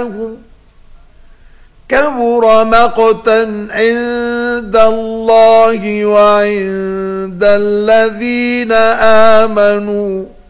لهم كبر مقتا عند الله وعند الذين آمنوا